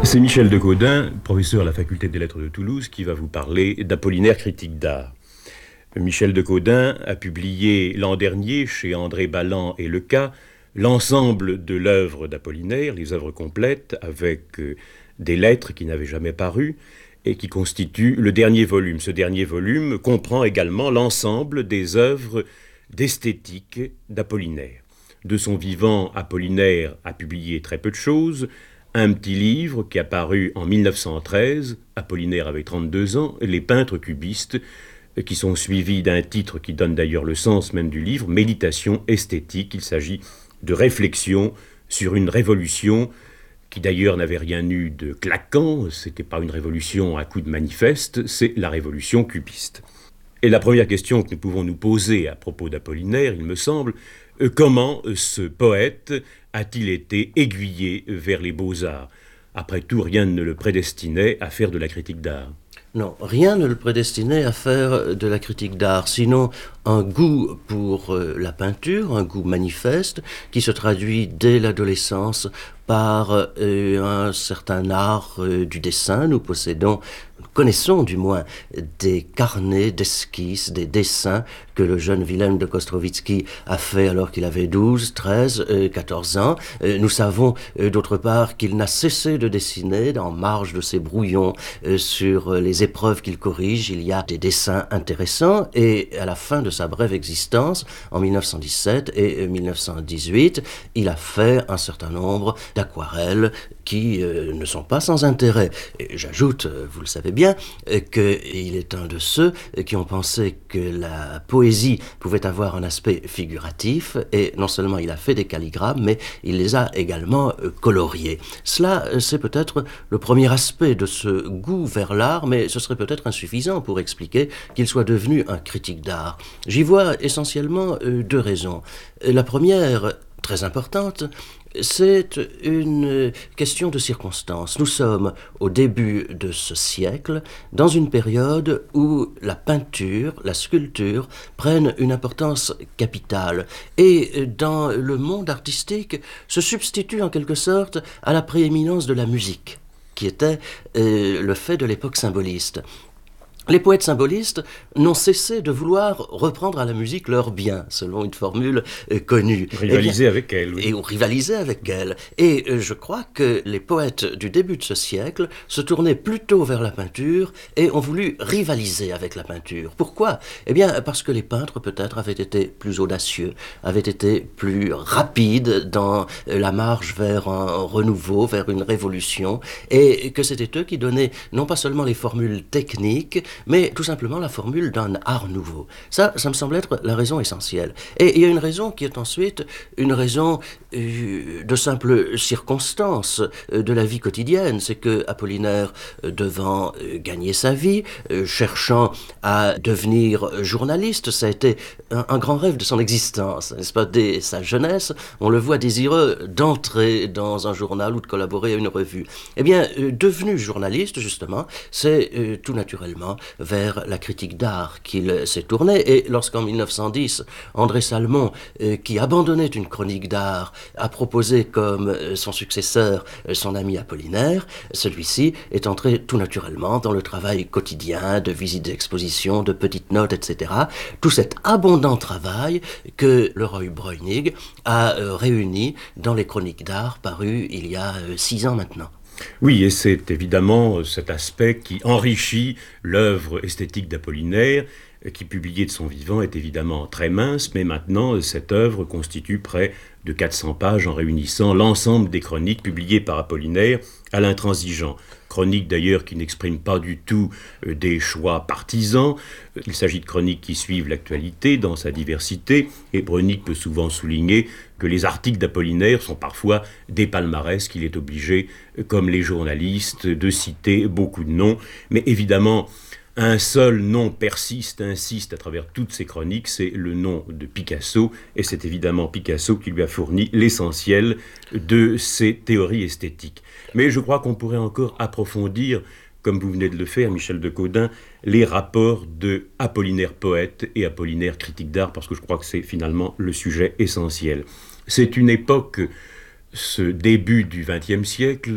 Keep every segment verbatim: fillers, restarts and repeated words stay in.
C'est Michel de Gaudin, professeur à la faculté des lettres de Toulouse, qui va vous parler d'Apollinaire critique d'art. Michel de Gaudin a publié l'an dernier, chez André Balland et Leca, l'ensemble de l'œuvre d'Apollinaire, les œuvres complètes, avec euh, des lettres qui n'avaient jamais paru, et qui constituent le dernier volume. Ce dernier volume comprend également l'ensemble des œuvres d'esthétique d'Apollinaire. De son vivant, Apollinaire a publié très peu de choses. Un petit livre qui a paru en mille neuf cent treize, Apollinaire avait trente-deux ans, Les peintres cubistes, qui sont suivis d'un titre qui donne d'ailleurs le sens même du livre, Méditation esthétique. Il s'agit de réflexion sur une révolution qui d'ailleurs n'avait rien eu de claquant, c'était pas une révolution à coup de manifeste, c'est la révolution cubiste. Et la première question que nous pouvons nous poser à propos d'Apollinaire, il me semble, euh, comment ce poète a-t-il été aiguillé vers les beaux-arts ? Après tout, rien ne le prédestinait à faire de la critique d'art. Non, rien ne le prédestinait à faire de la critique d'art, sinon un goût pour euh, la peinture, un goût manifeste, qui se traduit dès l'adolescence par euh, un certain art euh, du dessin. Nous possédons, nous connaissons du moins, des carnets d'esquisses, des dessins que le jeune Wilhelm de Kostrovitsky a fait alors qu'il avait douze, treize, euh, quatorze ans. Euh, nous savons euh, d'autre part qu'il n'a cessé de dessiner en marge de ses brouillons euh, sur euh, les épreuves qu'il corrige. Il y a des dessins intéressants et à la fin de sa brève existence, en mille neuf cent dix-sept et mille neuf cent dix-huit, il a fait un certain nombre d'aquarelles qui euh, ne sont pas sans intérêt. Et j'ajoute, euh, vous le savez bien, euh, qu'il est un de ceux qui ont pensé que la poésie pouvait avoir un aspect figuratif, et non seulement il a fait des calligrammes, mais il les a également euh, coloriés. Cela, euh, c'est peut-être le premier aspect de ce goût vers l'art, mais ce serait peut-être insuffisant pour expliquer qu'il soit devenu un critique d'art. J'y vois essentiellement euh, deux raisons. La première, très importante, c'est une question de circonstance. Nous sommes au début de ce siècle, dans une période où la peinture, la sculpture prennent une importance capitale et dans le monde artistique se substitue en quelque sorte à la prééminence de la musique, qui était euh, le fait de l'époque symboliste. Les poètes symbolistes n'ont cessé de vouloir reprendre à la musique leur bien, selon une formule euh, connue. Rivaliser avec elle, oui. Et rivaliser avec elle. Et euh, je crois que les poètes du début de ce siècle se tournaient plutôt vers la peinture et ont voulu rivaliser avec la peinture. Pourquoi ? Eh bien, parce que les peintres, peut-être, avaient été plus audacieux, avaient été plus rapides dans euh, la marche vers un renouveau, vers une révolution, et que c'était eux qui donnaient non pas seulement les formules techniques, mais tout simplement la formule d'un art nouveau. Ça, ça me semble être la raison essentielle. Et il y a une raison qui est ensuite une raison euh, de simple circonstance euh, de la vie quotidienne. C'est que Apollinaire, euh, devant euh, gagner sa vie, euh, cherchant à devenir journaliste, ça a été un, un grand rêve de son existence, n'est-ce pas ? Dès sa jeunesse, on le voit désireux d'entrer dans un journal ou de collaborer à une revue. Eh bien, euh, devenu journaliste, justement, c'est euh, tout naturellement vers la critique d'art qu'il s'est tourné. Et lorsqu'en mille neuf cent dix, André Salmon, euh, qui abandonnait une chronique d'art, a proposé comme euh, son successeur euh, son ami Apollinaire, celui-ci est entré tout naturellement dans le travail quotidien de visites d'exposition, de petites notes, et cetera. Tout cet abondant travail que Leroy Breunig a euh, réuni dans les chroniques d'art parues il y a euh, six ans maintenant. Oui, et c'est évidemment cet aspect qui enrichit l'œuvre esthétique d'Apollinaire, qui, publiée de son vivant, est évidemment très mince, mais maintenant, cette œuvre constitue près de quatre cents pages en réunissant l'ensemble des chroniques publiées par Apollinaire à l'Intransigeant. Chroniques d'ailleurs qui n'expriment pas du tout euh, des choix partisans. Il s'agit de chroniques qui suivent l'actualité dans sa diversité, et Breunig peut souvent souligner que les articles d'Apollinaire sont parfois des palmarès qu'il est obligé, comme les journalistes, de citer beaucoup de noms, mais évidemment, un seul nom persiste, insiste à travers toutes ces chroniques, c'est le nom de Picasso, et c'est évidemment Picasso qui lui a fourni l'essentiel de ses théories esthétiques. Mais je crois qu'on pourrait encore approfondir, comme vous venez de le faire, Michel de Gaudin, les rapports de Apollinaire poète et Apollinaire critique d'art, parce que je crois que c'est finalement le sujet essentiel. C'est une époque, ce début du vingtième siècle,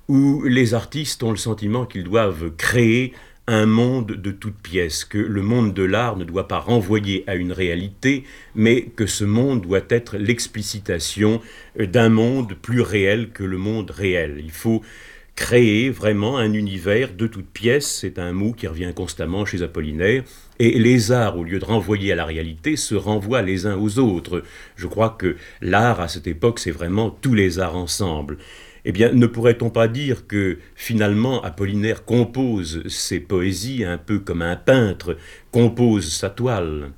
où les artistes ont le sentiment qu'ils doivent créer un monde de toutes pièces, que le monde de l'art ne doit pas renvoyer à une réalité, mais que ce monde doit être l'explicitation d'un monde plus réel que le monde réel. Il faut créer vraiment un univers de toutes pièces, c'est un mot qui revient constamment chez Apollinaire, et les arts, au lieu de renvoyer à la réalité, se renvoient les uns aux autres. Je crois que l'art, à cette époque, c'est vraiment tous les arts ensemble. Eh bien, ne pourrait-on pas dire que, finalement, Apollinaire compose ses poésies un peu comme un peintre compose sa toile?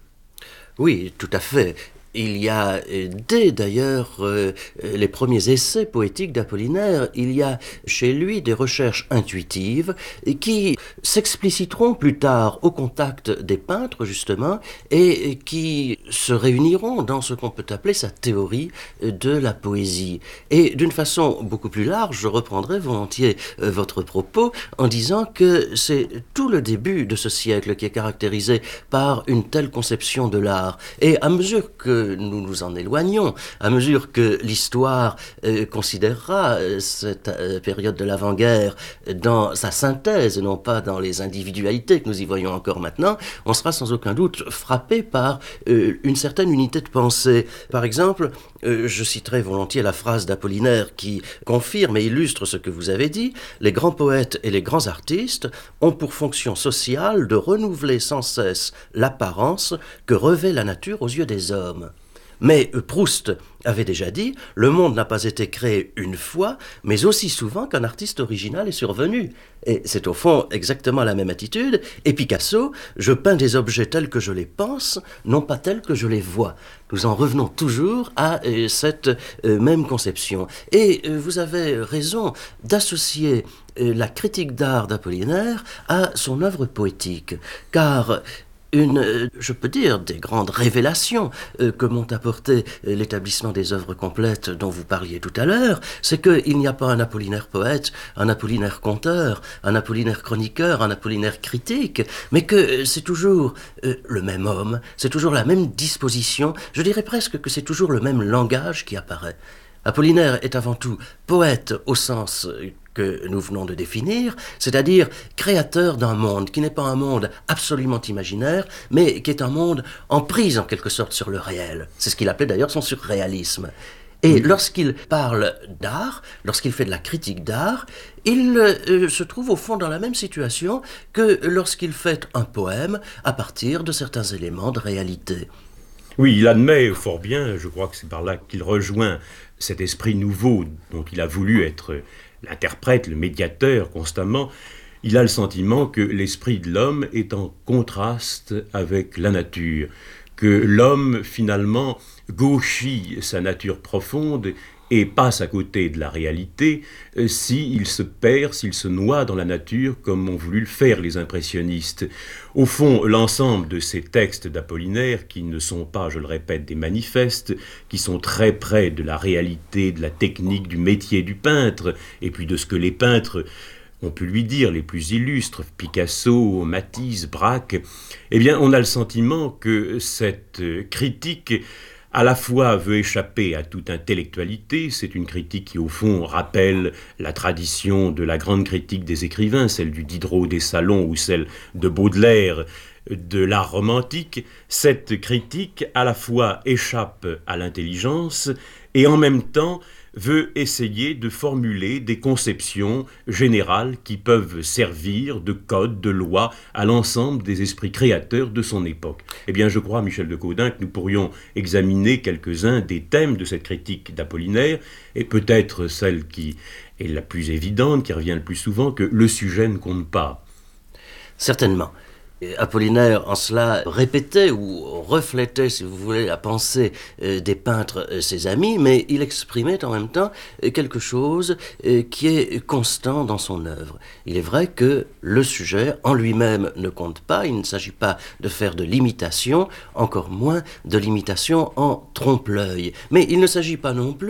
Oui, tout à fait. Il y a, euh, dès d'ailleurs euh, les premiers essais poétiques d'Apollinaire, il y a chez lui des recherches intuitives qui s'expliciteront plus tard au contact des peintres, justement, et qui se réuniront dans ce qu'on peut appeler sa théorie de la poésie. Et d'une façon beaucoup plus large, je reprendrai volontiers euh, votre propos en disant que c'est tout le début de ce siècle qui est caractérisé par une telle conception de l'art. Et à mesure que nous nous en éloignons, à mesure que l'histoire euh, considérera euh, cette euh, période de l'avant-guerre dans sa synthèse, et non pas dans les individualités que nous y voyons encore maintenant, on sera sans aucun doute frappé par euh, une certaine unité de pensée. Par exemple, euh, je citerai volontiers la phrase d'Apollinaire qui confirme et illustre ce que vous avez dit: les grands poètes et les grands artistes ont pour fonction sociale de renouveler sans cesse l'apparence que revêt la nature aux yeux des hommes. Mais Proust avait déjà dit « Le monde n'a pas été créé une fois, mais aussi souvent qu'un artiste original est survenu ». Et c'est au fond exactement la même attitude. Et Picasso « Je peins des objets tels que je les pense, non pas tels que je les vois ». Nous en revenons toujours à euh, cette euh, même conception. Et euh, vous avez raison d'associer euh, la critique d'art d'Apollinaire à son œuvre poétique, car une, je peux dire, des grandes révélations euh, que m'ont apporté euh, l'établissement des œuvres complètes dont vous parliez tout à l'heure, c'est qu'il n'y a pas un Apollinaire poète, un Apollinaire conteur, un Apollinaire chroniqueur, un Apollinaire critique, mais que euh, c'est toujours euh, le même homme, c'est toujours la même disposition, je dirais presque que c'est toujours le même langage qui apparaît. Apollinaire est avant tout poète au sens que nous venons de définir, c'est-à-dire créateur d'un monde qui n'est pas un monde absolument imaginaire, mais qui est un monde en prise en quelque sorte sur le réel. C'est ce qu'il appelait d'ailleurs son surréalisme. Et oui. Lorsqu'il parle d'art, lorsqu'il fait de la critique d'art, il euh, se trouve au fond dans la même situation que lorsqu'il fait un poème à partir de certains éléments de réalité. Oui, il admet fort bien, je crois que c'est par là qu'il rejoint cet esprit nouveau dont il a voulu être l'interprète, le médiateur constamment. Il a le sentiment que l'esprit de l'homme est en contraste avec la nature, que l'homme finalement gauchit sa nature profonde et passe à côté de la réalité euh, s'il se perd, s'il se noie dans la nature comme ont voulu le faire les impressionnistes. Au fond, l'ensemble de ces textes d'Apollinaire, qui ne sont pas, je le répète, des manifestes, qui sont très près de la réalité, de la technique, du métier du peintre, et puis de ce que les peintres on peut lui dire, les plus illustres, Picasso, Matisse, Braque, eh bien, on a le sentiment que cette critique à la fois veut échapper à toute intellectualité, c'est une critique qui au fond rappelle la tradition de la grande critique des écrivains, celle du Diderot des salons ou celle de Baudelaire de l'art romantique. Cette critique à la fois échappe à l'intelligence et en même temps veut essayer de formuler des conceptions générales qui peuvent servir de code, de loi à l'ensemble des esprits créateurs de son époque. Eh bien, je crois, Michel de Caudin, que nous pourrions examiner quelques-uns des thèmes de cette critique d'Apollinaire, et peut-être celle qui est la plus évidente, qui revient le plus souvent, que le sujet ne compte pas. Certainement. Apollinaire, en cela, répétait ou reflétait, si vous voulez, la pensée euh, des peintres, euh, ses amis, mais il exprimait en même temps euh, quelque chose euh, qui est constant dans son œuvre. Il est vrai que le sujet en lui-même ne compte pas, il ne s'agit pas de faire de l'imitation, encore moins de l'imitation en trompe-l'œil. Mais il ne s'agit pas non plus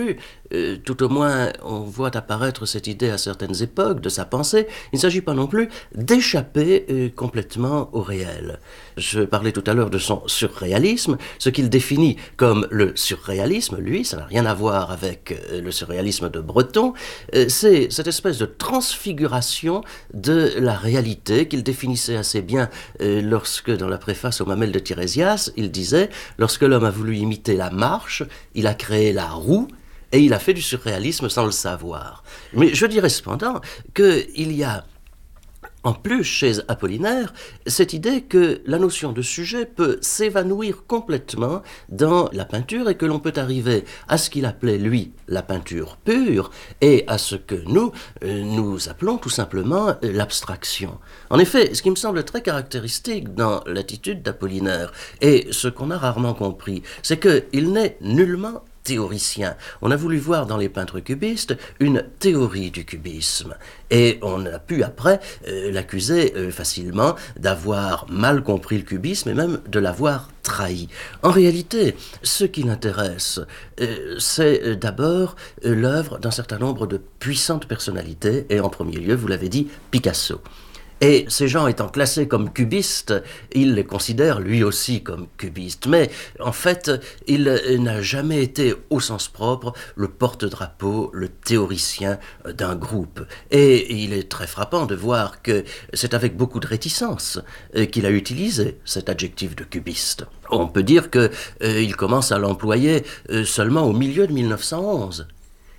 euh, tout au moins on voit apparaître cette idée à certaines époques de sa pensée, il ne s'agit pas non plus d'échapper euh, complètement au réel. Je parlais tout à l'heure de son surréalisme, ce qu'il définit comme le surréalisme, lui, ça n'a rien à voir avec euh, le surréalisme de Breton, euh, c'est cette espèce de transfiguration de la réalité qu'il définissait assez bien euh, lorsque, dans la préface au Mamelles de Tirésias, il disait « Lorsque l'homme a voulu imiter la marche, il a créé la roue, et il a fait du surréalisme sans le savoir. » Mais je dirais cependant qu'il y a en plus, chez Apollinaire, cette idée que la notion de sujet peut s'évanouir complètement dans la peinture et que l'on peut arriver à ce qu'il appelait, lui, la peinture pure et à ce que nous, euh, nous appelons tout simplement euh, l'abstraction. En effet, ce qui me semble très caractéristique dans l'attitude d'Apollinaire et ce qu'on a rarement compris, c'est qu'il n'est nullement théoricien. On a voulu voir dans les peintres cubistes une théorie du cubisme. Et on a pu après euh, l'accuser euh, facilement d'avoir mal compris le cubisme et même de l'avoir trahi. En réalité, ce qui l'intéresse, euh, c'est euh, d'abord euh, l'œuvre d'un certain nombre de puissantes personnalités, et en premier lieu, vous l'avez dit, Picasso. Et ces gens étant classés comme cubistes, il les considère lui aussi comme cubistes. Mais en fait, il n'a jamais été au sens propre le porte-drapeau, le théoricien d'un groupe. Et il est très frappant de voir que c'est avec beaucoup de réticence qu'il a utilisé cet adjectif de cubiste. On peut dire qu'il euh, commence à l'employer euh, seulement au milieu de mille neuf cent onze.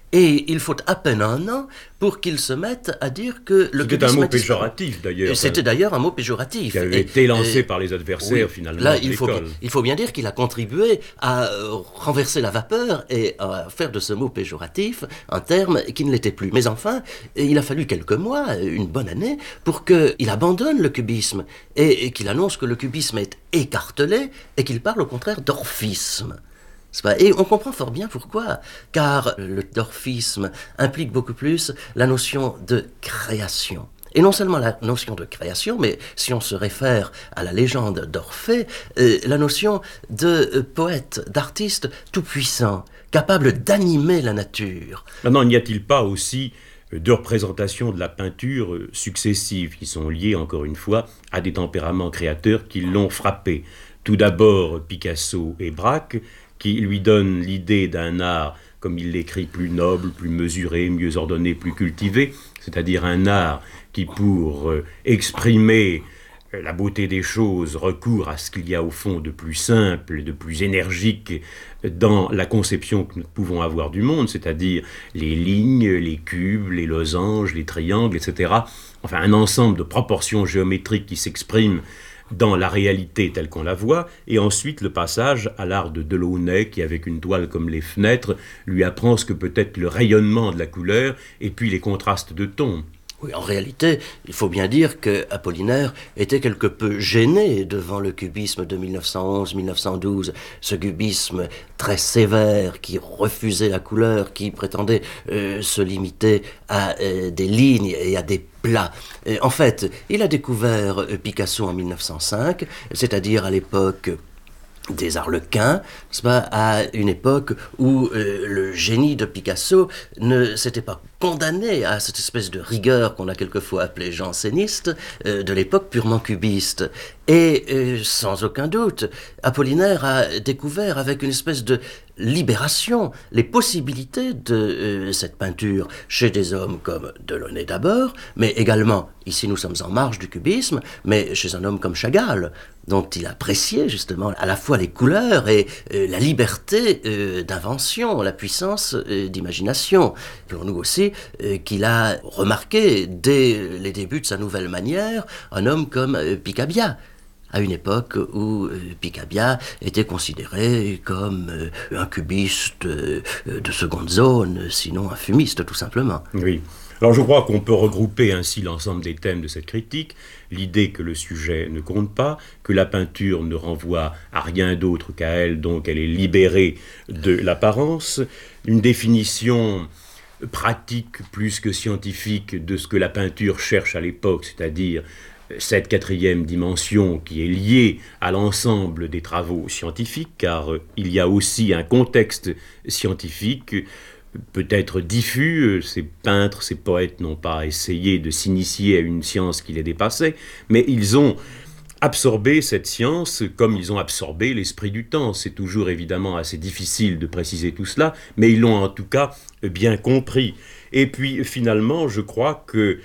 Et il faut à peine un an pour qu'il se mette à dire que le cubisme... C'était un mot péjoratif, d'ailleurs. C'était d'ailleurs un mot péjoratif. Qui avait et, été lancé et, par les adversaires, oui, finalement, là, de il faut, bien, il faut bien dire qu'il a contribué à euh, renverser la vapeur et à faire de ce mot péjoratif un terme qui ne l'était plus. Mais enfin, il a fallu quelques mois, une bonne année, pour qu'il abandonne le cubisme et, et qu'il annonce que le cubisme est écartelé et qu'il parle au contraire d'orphisme. Et on comprend fort bien pourquoi, car le dorfisme implique beaucoup plus la notion de création. Et non seulement la notion de création, mais si on se réfère à la légende d'Orphée, euh, la notion de euh, poète, d'artiste tout-puissant, capable d'animer la nature. Maintenant, n'y a-t-il pas aussi de représentations de la peinture successives qui sont liées, encore une fois, à des tempéraments créateurs qui l'ont frappé? Tout d'abord, Picasso et Braque, qui lui donne l'idée d'un art, comme il l'écrit, plus noble, plus mesuré, mieux ordonné, plus cultivé, c'est-à-dire un art qui, pour euh, exprimer euh, la beauté des choses, recourt à ce qu'il y a au fond de plus simple, de plus énergique dans la conception que nous pouvons avoir du monde, c'est-à-dire les lignes, les cubes, les losanges, les triangles, et cetera. Enfin, un ensemble de proportions géométriques qui s'expriment dans la réalité telle qu'on la voit, et ensuite le passage à l'art de Delaunay qui, avec une toile comme les fenêtres, lui apprend ce que peut être le rayonnement de la couleur et puis les contrastes de tons. Oui, en réalité, il faut bien dire que Apollinaire était quelque peu gêné devant le cubisme de mille neuf cent onze mille neuf cent douze, ce cubisme très sévère qui refusait la couleur, qui prétendait euh, se limiter à euh, des lignes et à des plats. Et en fait, il a découvert euh, Picasso en mille neuf cent cinq, c'est-à-dire à l'époque des Arlequins, n'est-ce pas, à une époque où euh, le génie de Picasso ne s'était pas condamné à cette espèce de rigueur qu'on a quelquefois appelée janséniste, euh, de l'époque purement cubiste. Et euh, sans aucun doute, Apollinaire a découvert avec une espèce de libération les possibilités de euh, cette peinture chez des hommes comme Delaunay d'abord, mais également, ici nous sommes en marge du cubisme, mais chez un homme comme Chagall, dont il appréciait justement à la fois les couleurs et euh, la liberté euh, d'invention, la puissance euh, d'imagination. Pour nous aussi, euh, qu'il a remarqué dès les débuts de sa nouvelle manière, un homme comme euh, Picabia, à une époque où euh, Picabia était considéré comme euh, un cubiste euh, de seconde zone, sinon un fumiste tout simplement. Oui. Alors je crois qu'on peut regrouper ainsi l'ensemble des thèmes de cette critique, l'idée que le sujet ne compte pas, que la peinture ne renvoie à rien d'autre qu'à elle, donc elle est libérée de l'apparence, une définition pratique plus que scientifique de ce que la peinture cherche à l'époque, c'est-à-dire cette quatrième dimension qui est liée à l'ensemble des travaux scientifiques, car il y a aussi un contexte scientifique peut-être diffus. Ces peintres, ces poètes n'ont pas essayé de s'initier à une science qui les dépassait, mais ils ont absorber cette science comme ils ont absorbé l'esprit du temps. C'est toujours évidemment assez difficile de préciser tout cela, mais ils l'ont en tout cas bien compris. Et puis finalement, je crois que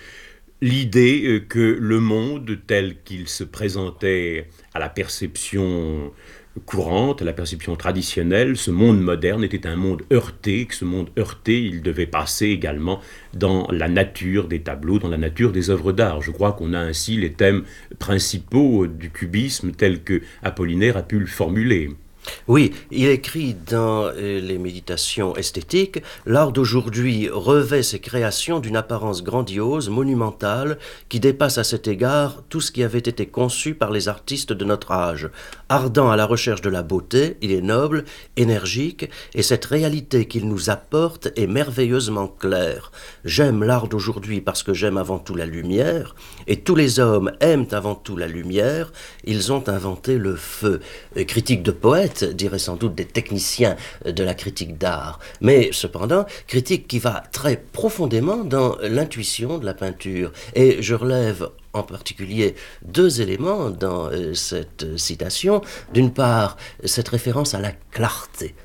l'idée que le monde tel qu'il se présentait à la perception courante, à la perception traditionnelle, ce monde moderne était un monde heurté, que ce monde heurté, il devait passer également dans la nature des tableaux, dans la nature des œuvres d'art. Je crois qu'on a ainsi les thèmes principaux du cubisme tels que Apollinaire a pu le formuler. Oui, il écrit dans euh, les méditations esthétiques, l'art d'aujourd'hui revêt ses créations d'une apparence grandiose, monumentale, qui dépasse à cet égard tout ce qui avait été conçu par les artistes de notre âge. Ardent à la recherche de la beauté, il est noble, énergique, et cette réalité qu'il nous apporte est merveilleusement claire. J'aime l'art d'aujourd'hui parce que j'aime avant tout la lumière, et tous les hommes aiment avant tout la lumière, ils ont inventé le feu. Euh, critique de poète, diraient sans doute des techniciens de la critique d'art, mais cependant, critique qui va très profondément dans l'intuition de la peinture. Et je relève en particulier deux éléments dans euh, cette citation. D'une part, cette référence à la clarté.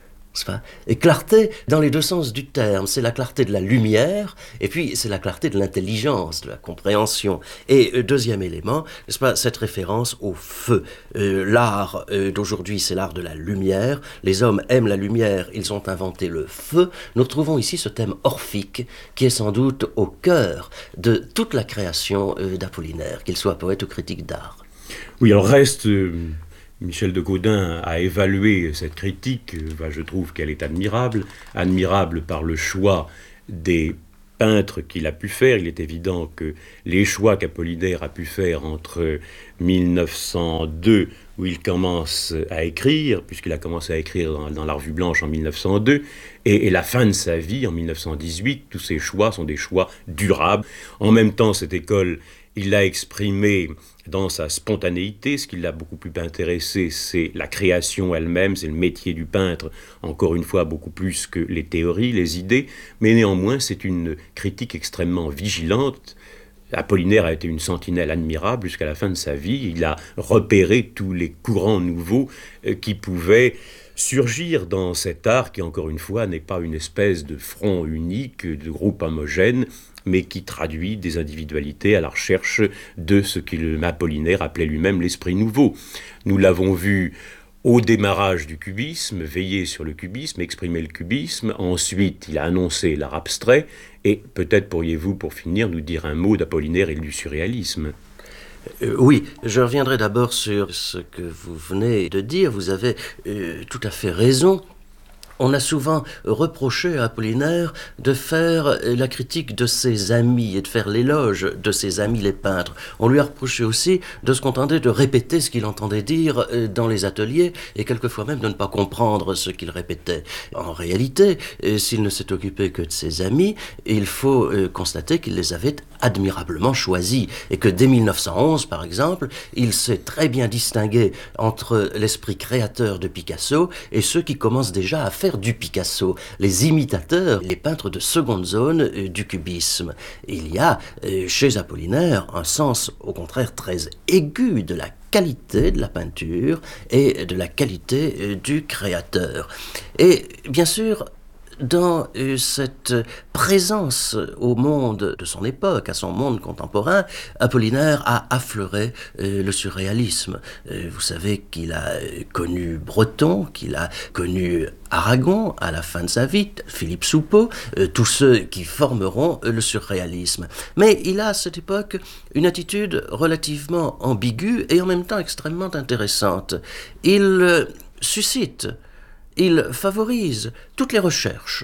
Et clarté dans les deux sens du terme, c'est la clarté de la lumière et puis c'est la clarté de l'intelligence, de la compréhension. Et euh, deuxième élément, n'est-ce pas, cette référence au feu. Euh, l'art euh, d'aujourd'hui, c'est l'art de la lumière. Les hommes aiment la lumière, ils ont inventé le feu. Nous retrouvons ici ce thème orphique qui est sans doute au cœur de toute la création euh, d'Apollinaire, qu'il soit poète ou critique d'art. Oui, alors reste... Euh... Michel de Gaudin a évalué cette critique, je trouve qu'elle est admirable, admirable par le choix des peintres qu'il a pu faire. Il est évident que les choix qu'Apollinaire a pu faire entre mille neuf cent deux, où il commence à écrire, puisqu'il a commencé à écrire dans, dans La Revue Blanche en mille neuf cent deux, et, et la fin de sa vie en mille neuf cent dix-huit, tous ces choix sont des choix durables. En même temps, cette école, il l'a exprimée dans sa spontanéité. Ce qui l'a beaucoup plus intéressé, c'est la création elle-même, c'est le métier du peintre, encore une fois beaucoup plus que les théories, les idées, mais néanmoins c'est une critique extrêmement vigilante. Apollinaire a été une sentinelle admirable jusqu'à la fin de sa vie. Il a repéré tous les courants nouveaux qui pouvaient surgir dans cet art qui, encore une fois, n'est pas une espèce de front unique, de groupe homogène, mais qui traduit des individualités à la recherche de ce qu'il Apollinaire appelait lui-même l'esprit nouveau. Nous l'avons vu au démarrage du cubisme, veiller sur le cubisme, exprimer le cubisme. Ensuite, il a annoncé l'art abstrait. Et peut-être pourriez-vous, pour finir, nous dire un mot d'Apollinaire et du surréalisme. Euh, oui, je reviendrai d'abord sur ce que vous venez de dire. Vous avez euh, tout à fait raison. On a souvent reproché à Apollinaire de faire la critique de ses amis et de faire l'éloge de ses amis les peintres. On lui a reproché aussi de se contenter de répéter ce qu'il entendait dire dans les ateliers et quelquefois même de ne pas comprendre ce qu'il répétait. En réalité, s'il ne s'est occupé que de ses amis, il faut constater qu'il les avait admirablement choisis et que dès mille neuf cent onze, par exemple, il s'est très bien distingué entre l'esprit créateur de Picasso et ceux qui commencent déjà à faire du Picasso, les imitateurs, les peintres de seconde zone euh, du cubisme. Il y a euh, chez Apollinaire un sens au contraire très aigu de la qualité de la peinture et de la qualité euh, du créateur. Et bien sûr, dans euh, cette présence au monde de son époque, à son monde contemporain, Apollinaire a affleuré euh, le surréalisme. Euh, vous savez qu'il a euh, connu Breton, qu'il a connu Aragon à la fin de sa vie, Philippe Soupeau, euh, tous ceux qui formeront euh, le surréalisme. Mais il a à cette époque une attitude relativement ambiguë et en même temps extrêmement intéressante. Il euh, suscite Il favorise toutes les recherches.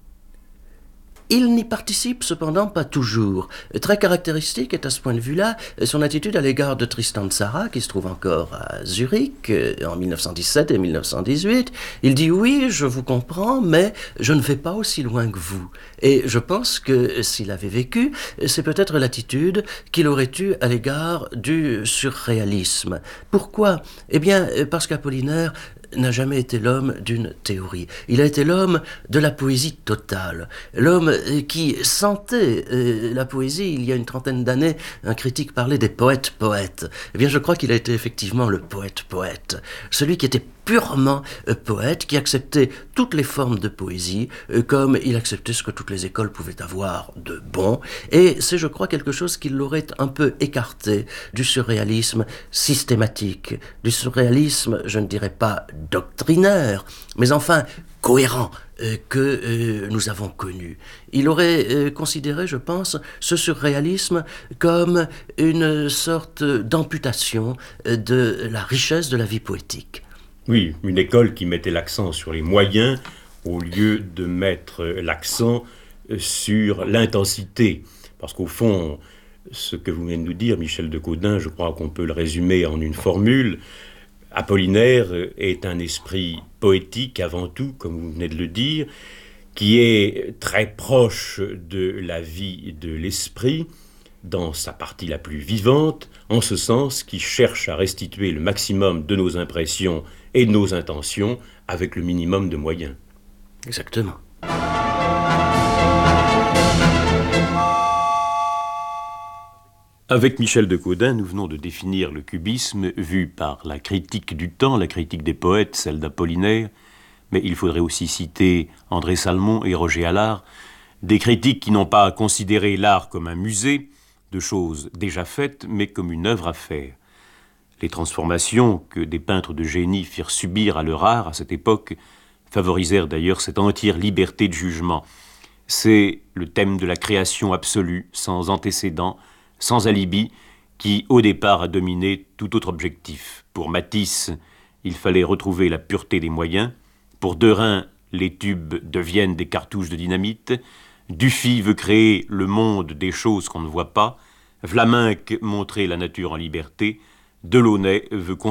Il n'y participe cependant pas toujours. Très caractéristique est à ce point de vue-là son attitude à l'égard de Tristan Tzara, qui se trouve encore à Zurich en mille neuf cent dix-sept et mille neuf cent dix-huit. Il dit « Oui, je vous comprends, mais je ne vais pas aussi loin que vous. » Et je pense que s'il avait vécu, c'est peut-être l'attitude qu'il aurait eue à l'égard du surréalisme. Pourquoi ? Eh bien, parce qu'Apollinaire n'a jamais été l'homme d'une théorie. Il a été l'homme de la poésie totale. L'homme qui sentait la poésie. Il y a une trentaine d'années, un critique parlait des poètes-poètes. Eh bien, je crois qu'il a été effectivement le poète-poète. Celui qui était purement euh, poète, qui acceptait toutes les formes de poésie, euh, comme il acceptait ce que toutes les écoles pouvaient avoir de bon. Et c'est, je crois, quelque chose qui l'aurait un peu écarté du surréalisme systématique, du surréalisme, je ne dirais pas doctrinaire, mais enfin cohérent, euh, que euh, nous avons connu. Il aurait euh, considéré, je pense, ce surréalisme comme une sorte d'amputation euh, de la richesse de la vie poétique. Oui, une école qui mettait l'accent sur les moyens au lieu de mettre l'accent sur l'intensité. Parce qu'au fond, ce que vous venez de nous dire, Michel de Caudin, je crois qu'on peut le résumer en une formule. Apollinaire est un esprit poétique avant tout, comme vous venez de le dire, qui est très proche de la vie de l'esprit, dans sa partie la plus vivante, en ce sens qui cherche à restituer le maximum de nos impressions et de nos intentions avec le minimum de moyens. Exactement. Avec Michel de Caudin, nous venons de définir le cubisme vu par la critique du temps, la critique des poètes, celle d'Apollinaire, mais il faudrait aussi citer André Salmon et Roger Allard, des critiques qui n'ont pas considéré l'art comme un musée de choses déjà faites, mais comme une œuvre à faire. Les transformations que des peintres de génie firent subir à leur art à cette époque favorisèrent d'ailleurs cette entière liberté de jugement. C'est le thème de la création absolue, sans antécédent, sans alibi, qui au départ a dominé tout autre objectif. Pour Matisse, il fallait retrouver la pureté des moyens. Pour Derain, les tubes deviennent des cartouches de dynamite. Dufy veut créer le monde des choses qu'on ne voit pas. Vlaminck montrer la nature en liberté. Delaunay veut